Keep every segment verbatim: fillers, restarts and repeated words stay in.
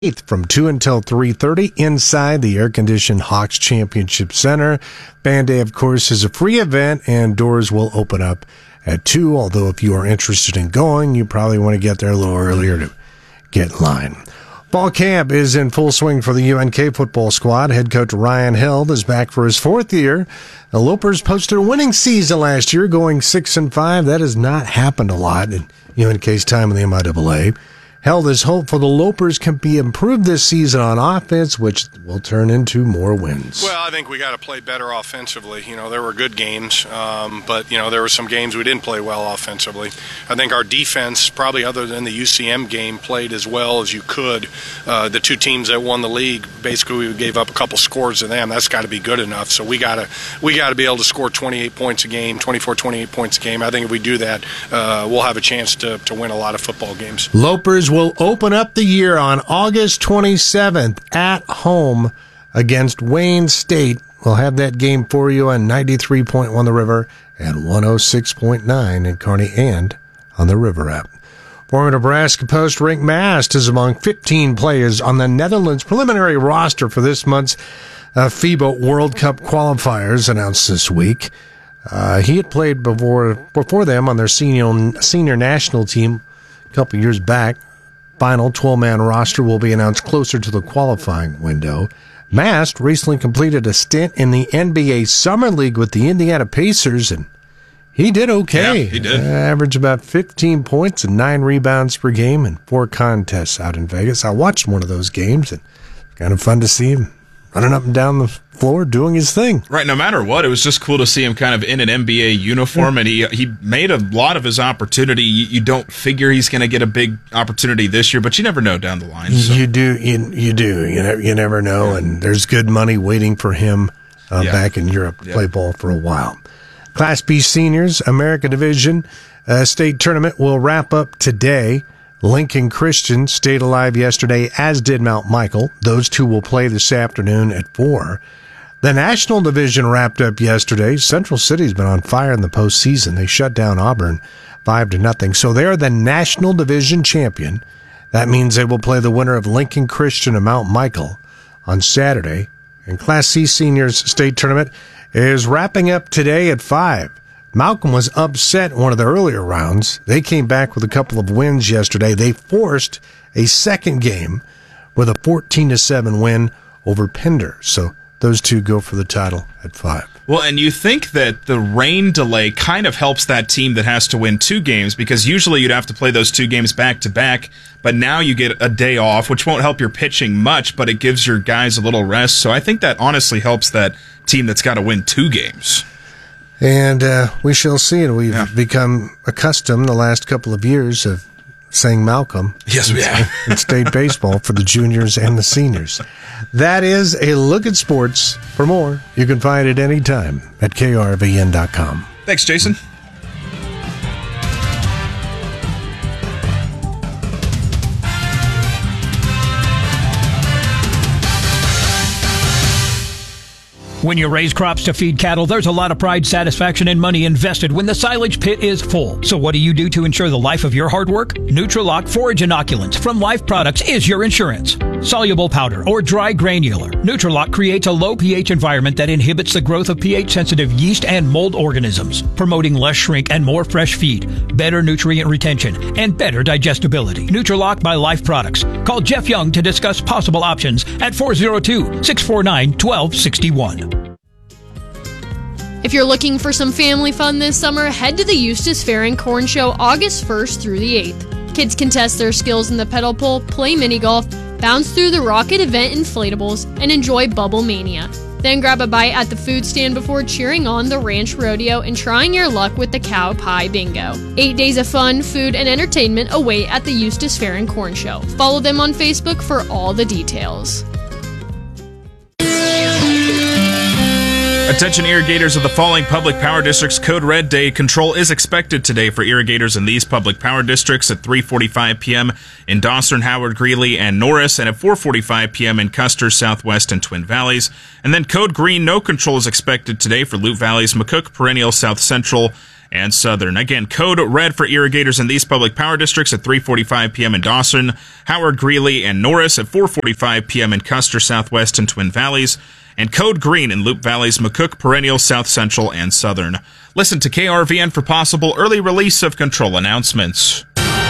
eighth from two until three thirty inside the air-conditioned Hawks Championship Center. Band Day, of course, is a free event, and doors will open up at two, although if you are interested in going, you probably want to get there a little earlier to get in line. Fall camp is in full swing for the U N K football squad. Head coach Ryan Held is back for his fourth year. The Lopers posted a winning season last year, going six and five. That has not happened a lot in U N K's time in the M I A A. Held is hopeful the Lopers can be improved this season on offense, which will turn into more wins. Well, I think we got to play better offensively. You know, there were good games, um, but, you know, there were some games we didn't play well offensively. I think our defense, probably other than the U C M game, played as well as you could. Uh, the two teams that won the league, basically we gave up a couple scores to them. That's got to be good enough. So we got to we got to be able to score twenty-eight points a game, twenty-four, twenty-eight points a game. I think if we do that, uh, we'll have a chance to, to win a lot of football games. Lopers will open up the year on August twenty-seventh at home against Wayne State. We'll have that game for you on ninety-three point one The River and one oh six point nine in Kearney and on the River app. Former Nebraska Post Rick Mast is among fifteen players on the Netherlands preliminary roster for this month's uh, FIBA World Cup qualifiers announced this week. Uh, he had played before before them on their senior senior national team a couple years back. Final twelve-man roster will be announced closer to the qualifying window. Mast recently completed a stint in the N B A Summer League with the Indiana Pacers, and he did okay. Yeah, he did. Uh, averaged about fifteen points and nine rebounds per game in four contests out in Vegas. I watched one of those games, and it's kind of fun to see him running up and down the floor doing his thing. Right, no matter what, it was just cool to see him kind of in an N B A uniform, and he he made a lot of his opportunity. You, you don't figure he's going to get a big opportunity this year, but you never know down the line. So. You do, you, you do. You never, you never know, yeah. And there's good money waiting for him uh, yeah. back in Europe to yeah. play ball for a while. Class B Seniors, America Division uh, State Tournament will wrap up today. Lincoln Christian stayed alive yesterday, as did Mount Michael. Those two will play this afternoon at four. The National Division wrapped up yesterday. Central City's been on fire in the postseason. They shut down Auburn five to nothing. So they're the National Division champion. That means they will play the winner of Lincoln Christian and Mount Michael on Saturday. And Class C Seniors State Tournament is wrapping up today at five. Malcolm was upset in one of the earlier rounds. They came back with a couple of wins yesterday. They forced a second game with a fourteen to seven win over Pender. So those two go for the title at five. Well, and you think that the rain delay kind of helps that team that has to win two games, because usually you'd have to play those two games back to back, but now you get a day off, which won't help your pitching much, but it gives your guys a little rest. So I think that honestly helps that team that's got to win two games. And uh, we shall see. And we've yeah. become accustomed the last couple of years of saying Malcolm. Yes, we have. In state baseball for the juniors and the seniors. That is a look at sports. For more, you can find it anytime at K R V N dot com. Thanks, Jason. When you raise crops to feed cattle, there's a lot of pride, satisfaction, and money invested when the silage pit is full. So what do you do to ensure the life of your hard work? Nutrilock Forage Inoculants from Life Products is your insurance. Soluble powder or dry granular, Nutrilock creates a low pH environment that inhibits the growth of pH-sensitive yeast and mold organisms, promoting less shrink and more fresh feed, better nutrient retention, and better digestibility. Nutrilock by Life Products. Call Jeff Young to discuss possible options at four oh two, six four nine, one two six one. If you're looking for some family fun this summer, head to the Eustis Fair and Corn Show August first through the eighth. Kids can test their skills in the pedal pull, play mini golf, bounce through the Rocket Event inflatables, and enjoy Bubble Mania. Then grab a bite at the food stand before cheering on the Ranch Rodeo and trying your luck with the Cow Pie Bingo. Eight days of fun, food, and entertainment await at the Eustis Fair and Corn Show. Follow them on Facebook for all the details. Attention irrigators of the following public power districts. Code Red Day control is expected today for irrigators in these public power districts at three forty-five p.m. in Dawson, Howard, Greeley, and Norris, and at four forty-five p.m. in Custer, Southwest, and Twin Valleys. And then Code Green, no control is expected today for Loup Valleys, McCook, Perennial, South Central, and Southern. Again, code red for irrigators in these public power districts at three forty-five p.m. in Dawson, Howard, Greeley, and Norris at four forty-five p.m. in Custer, Southwest, and Twin Valleys, and code green in Loop Valleys, McCook, Perennial, South Central, and Southern. Listen to K R V N for possible early release of control announcements.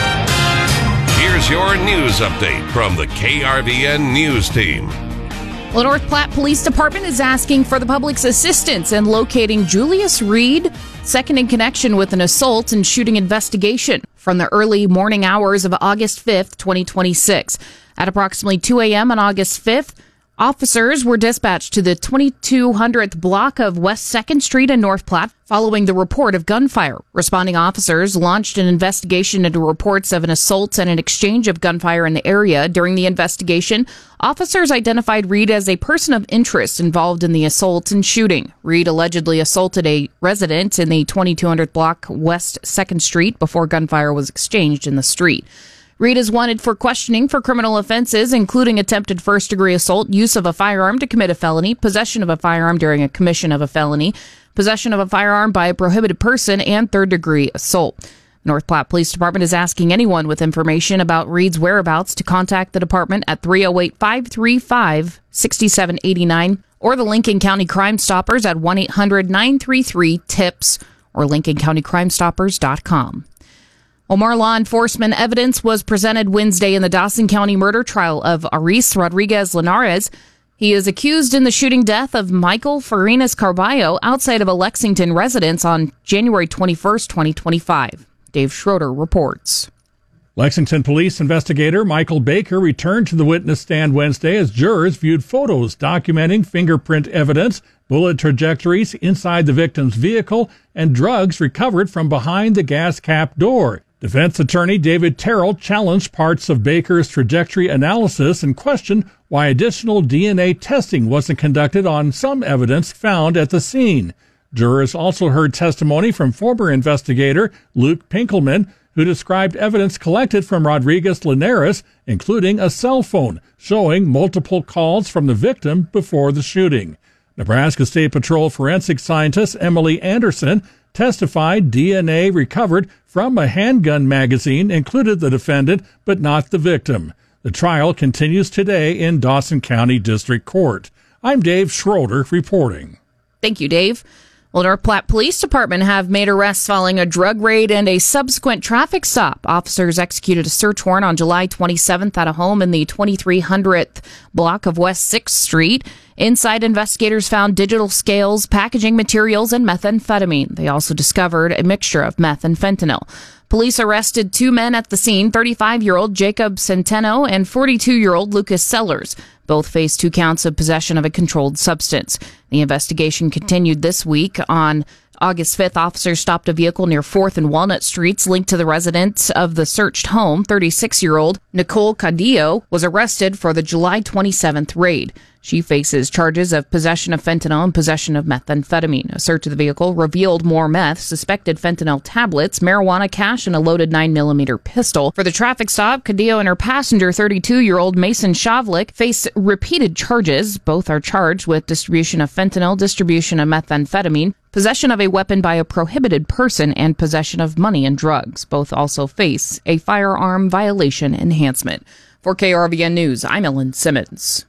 Here's your news update from the K R V N News Team. Well, North Platte Police Department is asking for the public's assistance in locating Julius Reed, second in connection with an assault and shooting investigation from the early morning hours of August fifth, twenty twenty-six. At approximately two a.m. on August fifth, officers were dispatched to the twenty-two hundredth block of West second Street in North Platte following the report of gunfire. Responding officers launched an investigation into reports of an assault and an exchange of gunfire in the area. During the investigation, officers identified Reed as a person of interest involved in the assault and shooting. Reed allegedly assaulted a resident in the twenty-two hundredth block West second Street before gunfire was exchanged in the street. Reed is wanted for questioning for criminal offenses, including attempted first-degree assault, use of a firearm to commit a felony, possession of a firearm during a commission of a felony, possession of a firearm by a prohibited person, and third-degree assault. North Platte Police Department is asking anyone with information about Reed's whereabouts to contact the department at three oh eight, five three five, six seven eight nine or the Lincoln County Crime Stoppers at one eight hundred, nine three three, T I P S or lincoln county crime stoppers dot com. Well, more law enforcement evidence was presented Wednesday in the Dawson County murder trial of Aris Rodriguez Linares. He is accused in the shooting death of Michael Farinas Carballo outside of a Lexington residence on January twenty-first, twenty twenty-five. Dave Schroeder reports. Lexington police investigator Michael Baker returned to the witness stand Wednesday as jurors viewed photos documenting fingerprint evidence, bullet trajectories inside the victim's vehicle, and drugs recovered from behind the gas cap door. Defense attorney David Terrell challenged parts of Baker's trajectory analysis and questioned why additional D N A testing wasn't conducted on some evidence found at the scene. Jurors also heard testimony from former investigator Luke Pinkelman, who described evidence collected from Rodriguez Linares, including a cell phone showing multiple calls from the victim before the shooting. Nebraska State Patrol forensic scientist Emily Anderson testified D N A recovered from a handgun magazine included the defendant, but not the victim. The trial continues today in Dawson County District Court. I'm Dave Schroeder reporting. Thank you, Dave. Well, North Platte Police Department have made arrests following a drug raid and a subsequent traffic stop. Officers executed a search warrant on July twenty-seventh at a home in the twenty-three hundredth block of West sixth Street. Inside, investigators found digital scales, packaging materials, and methamphetamine. They also discovered a mixture of meth and fentanyl. Police arrested two men at the scene, thirty-five-year-old Jacob Centeno and forty-two-year-old Lucas Sellers. Both face two counts of possession of a controlled substance. The investigation continued this week. On August fifth, officers stopped a vehicle near fourth and Walnut Streets linked to the residence of the searched home. thirty-six-year-old Nicole Cadillo was arrested for the July twenty-seventh raid. She faces charges of possession of fentanyl and possession of methamphetamine. A search of the vehicle revealed more meth, suspected fentanyl tablets, marijuana cash, and a loaded nine millimeter pistol. For the traffic stop, Cadillo and her passenger, thirty-two-year-old Mason Shavlik, face repeated charges. Both are charged with distribution of fentanyl, distribution of methamphetamine, possession of a weapon by a prohibited person, and possession of money and drugs. Both also face a firearm violation enhancement. For K R V N News, I'm Ellen Simmons.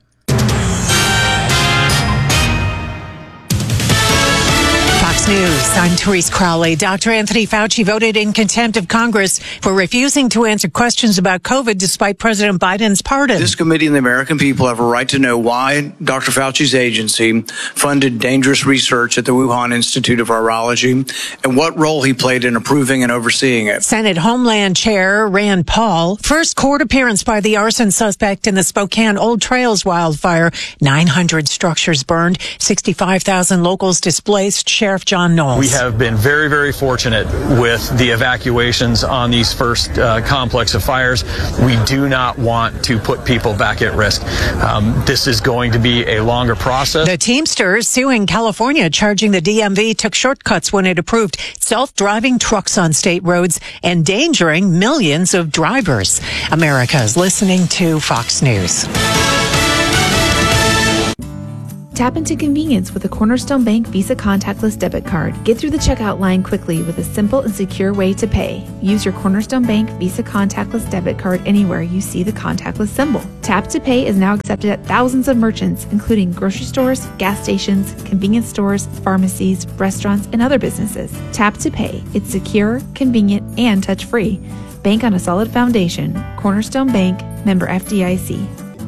Fox News, I'm Therese Crowley. Doctor Anthony Fauci voted in contempt of Congress for refusing to answer questions about COVID despite President Biden's pardon. This committee and the American people have a right to know why Doctor Fauci's agency funded dangerous research at the Wuhan Institute of Virology and what role he played in approving and overseeing it. Senate Homeland Chair Rand Paul, first court appearance by the arson suspect in the Spokane Old Trails wildfire. nine hundred structures burned, sixty-five thousand locals displaced. Sheriff John Knowles. We have been very, very fortunate with the evacuations on these first uh, complex of fires. We do not want to put people back at risk. Um, this is going to be a longer process. The Teamsters suing California, charging the D M V took shortcuts when it approved self-driving trucks on state roads, endangering millions of drivers. America's listening to Fox News. Tap into convenience with a Cornerstone Bank Visa contactless debit card. Get through the checkout line quickly with a simple and secure way to pay. Use your Cornerstone Bank Visa contactless debit card anywhere you see the contactless symbol. Tap to Pay is now accepted at thousands of merchants, including grocery stores, gas stations, convenience stores, pharmacies, restaurants, and other businesses. Tap to Pay. It's secure, convenient, and touch-free. Bank on a solid foundation. Cornerstone Bank, member F D I C.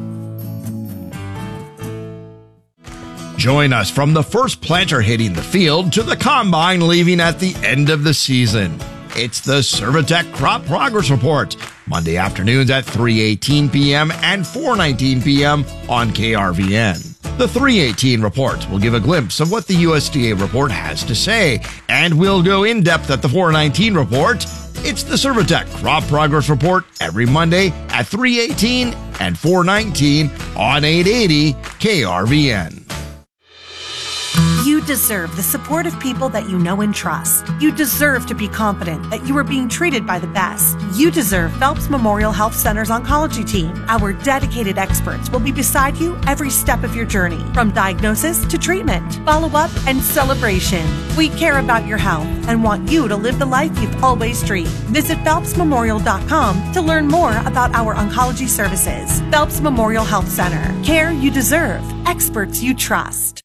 Join us from the first planter hitting the field to the combine leaving at the end of the season. It's the Servitech Crop Progress Report, Monday afternoons at three eighteen p.m. and four nineteen p.m. on K R V N. The three eighteen report will give a glimpse of what the U S D A report has to say, and we'll go in depth at the four nineteen report. It's the Servitech Crop Progress Report every Monday at three eighteen and four nineteen on eight eighty K R V N. You deserve the support of people that you know and trust. You deserve to be confident that you are being treated by the best. You deserve Phelps Memorial Health Center's oncology team. Our dedicated experts will be beside you every step of your journey, from diagnosis to treatment, follow-up, and celebration. We care about your health and want you to live the life you've always dreamed. Visit phelps memorial dot com to learn more about our oncology services. Phelps Memorial Health Center. Care you deserve. Experts you trust.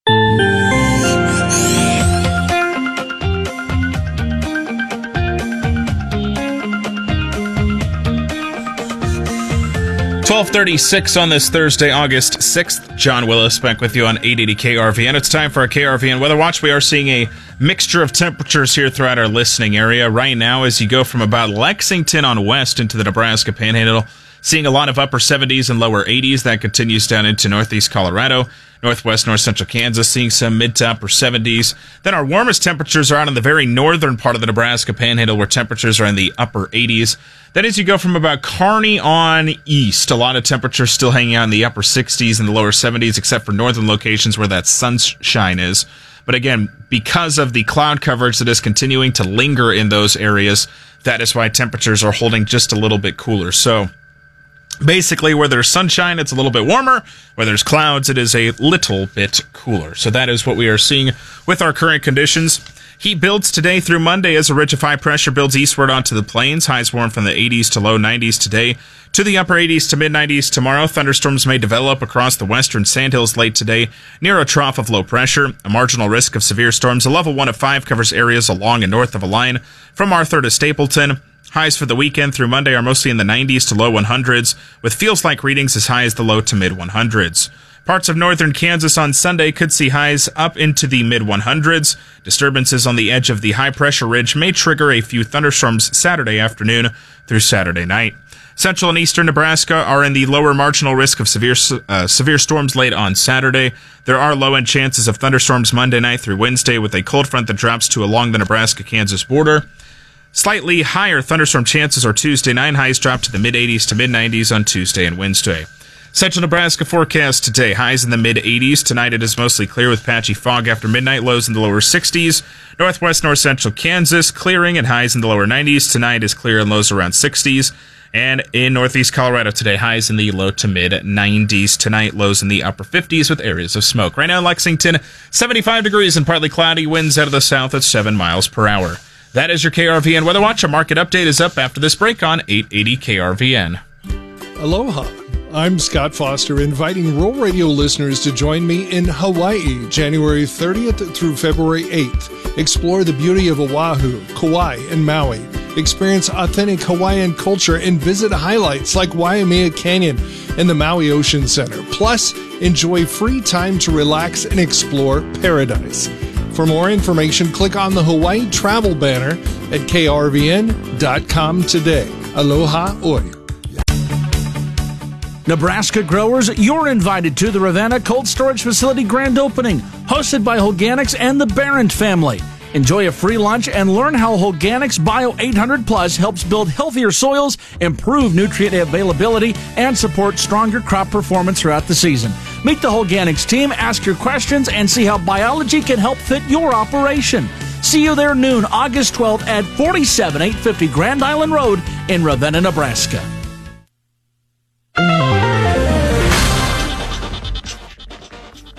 twelve thirty-six on this Thursday, August sixth. John Willis back with you on eight eighty K R V N. It's time for our K R V N Weather Watch. We are seeing a mixture of temperatures here throughout our listening area. Right now, as you go from about Lexington on west into the Nebraska Panhandle, seeing a lot of upper seventies and lower eighties. That continues down into northeast Colorado, northwest, north central Kansas, seeing some mid to upper seventies. Then our warmest temperatures are out in the very northern part of the Nebraska Panhandle, where temperatures are in the upper eighties. Then as you go from about Kearney on east, a lot of temperatures still hanging out in the upper sixties and the lower seventies, except for northern locations where that sunshine is. But again, because of the cloud coverage that is continuing to linger in those areas, that is why temperatures are holding just a little bit cooler. So basically, where there's sunshine, it's a little bit warmer. Where there's clouds, it is a little bit cooler. So that is what we are seeing with our current conditions. Heat builds today through Monday as a ridge of high pressure builds eastward onto the plains. Highs warm from the eighties to low nineties today, to the upper eighties to mid nineties tomorrow. Thunderstorms may develop across the western Sandhills late today, near a trough of low pressure. A marginal risk of severe storms. A level one of five covers areas along and north of a line from Arthur to Stapleton. Highs for the weekend through Monday are mostly in the nineties to low hundreds, with feels-like readings as high as the low to mid hundreds. Parts of northern Kansas on Sunday could see highs up into the mid hundreds. Disturbances on the edge of the high-pressure ridge may trigger a few thunderstorms Saturday afternoon through Saturday night. Central and eastern Nebraska are in the lower marginal risk of severe uh, severe storms late on Saturday. There are low-end chances of thunderstorms Monday night through Wednesday, with a cold front that drops to along the Nebraska-Kansas border. Slightly higher thunderstorm chances are Tuesday night. Highs drop to the mid eighties to mid nineties on Tuesday and Wednesday. Central Nebraska forecast today. Highs in the mid eighties. Tonight it is mostly clear with patchy fog after midnight. Lows in the lower sixties. Northwest, north central Kansas clearing and highs in the lower nineties. Tonight is clear and lows around sixties. And in northeast Colorado today, highs in the low to mid nineties. Tonight, lows in the upper fifties with areas of smoke. Right now in Lexington, seventy-five degrees and partly cloudy. Winds out of the south at seven miles per hour. That is your K R V N Weather Watch. A market update is up after this break on eight eighty K R V N. Aloha. I'm Scott Foster, inviting Rural Radio listeners to join me in Hawaii, January thirtieth through February eighth. Explore the beauty of Oahu, Kauai, and Maui. Experience authentic Hawaiian culture and visit highlights like Waimea Canyon and the Maui Ocean Center. Plus, enjoy free time to relax and explore paradise. For more information, click on the Hawaii travel banner at K R V N dot com today. Aloha oi. Nebraska growers, you're invited to the Ravenna Cold Storage Facility grand opening, hosted by Holganics and the Barrett family. Enjoy a free lunch and learn how Holganics Bio eight hundred Plus helps build healthier soils, improve nutrient availability, and support stronger crop performance throughout the season. Meet the Holganics team, ask your questions, and see how biology can help fit your operation. See you there noon, August twelfth at forty-seven eight fifty Grand Island Road in Ravenna, Nebraska.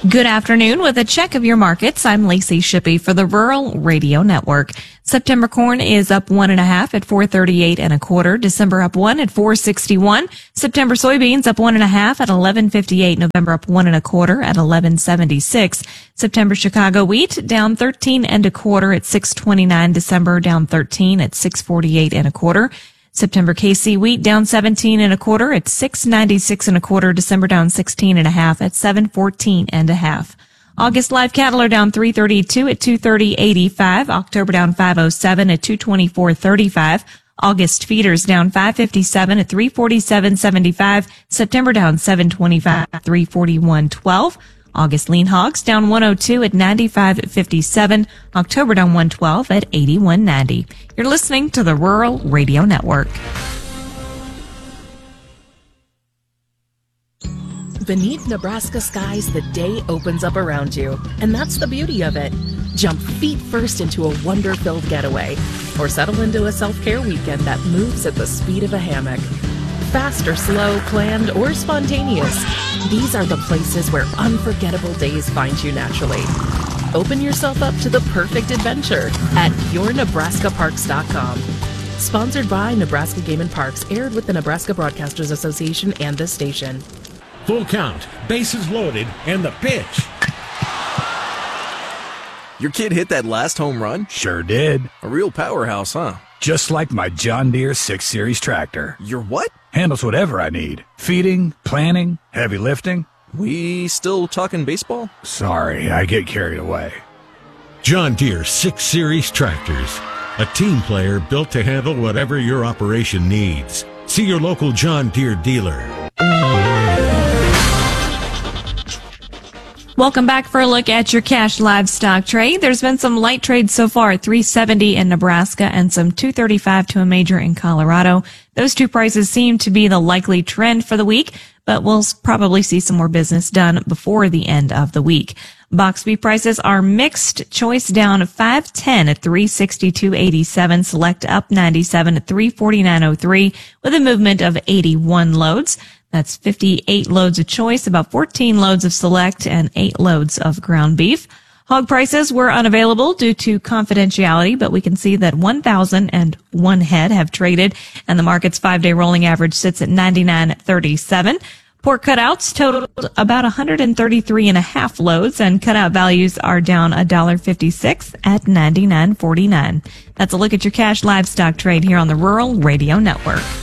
Good afternoon. With a check of your markets, I'm Lacey Shippey for the Rural Radio Network. September corn is up one and a half at four thirty-eight and a quarter. December up one at four sixty-one. September soybeans up one and a half at eleven fifty-eight. November up one and a quarter at eleven seventy-six. September Chicago wheat down thirteen and a quarter at six twenty-nine. December down thirteen at six forty-eight and a quarter. September K C wheat down seventeen and a quarter at six ninety-six and a quarter. December down sixteen and a half at seven fourteen and a half. August live cattle are down three thirty-two at two thirty eighty-five. October down five oh seven at two twenty-four thirty-five. August feeders down five fifty-seven at three forty-seven seventy-five. September down seven twenty-five at three forty-one twelve. August lean hogs down one oh two at ninety-five fifty-seven. October down one twelve at eighty-one ninety. You're listening to the Rural Radio Network. Beneath Nebraska skies, the day opens up around you. And that's the beauty of it. Jump feet first into a wonder-filled getaway. Or settle into a self-care weekend that moves at the speed of a hammock. Fast or slow, planned or spontaneous, these are the places where unforgettable days find you naturally. Open yourself up to the perfect adventure at your nebraska parks dot com. Sponsored by Nebraska Game and Parks, aired with the Nebraska Broadcasters Association and this station. Full count, bases loaded, and the pitch. Your kid hit that last home run? Sure did. A real powerhouse, huh? Just like my John Deere six series tractor. Your what? Handles whatever I need. Feeding, planting, heavy lifting. We still talking baseball? Sorry, I get carried away. John Deere six series tractors. A team player built to handle whatever your operation needs. See your local John Deere dealer. Welcome back for a look at your cash livestock trade. There's been some light trades so far at three seventy in Nebraska and some two thirty-five to a major in Colorado. Those two prices seem to be the likely trend for the week, but we'll probably see some more business done before the end of the week. Box beef prices are mixed. Choice down five ten at three sixty-two eighty-seven. Select up ninety-seven at three forty-nine oh three with a movement of eighty-one loads. That's fifty-eight loads of choice, about fourteen loads of select, and eight loads of ground beef. Hog prices were unavailable due to confidentiality, but we can see that one thousand one head have traded, and the market's five-day rolling average sits at ninety-nine thirty-seven. Pork cutouts totaled about one hundred thirty-three and a half loads, and cutout values are down one dollar fifty-six at ninety-nine forty-nine. That's a look at your cash livestock trade here on the Rural Radio Network.